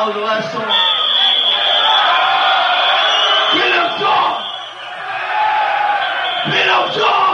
That was the last song. Get up, John! Get up, John!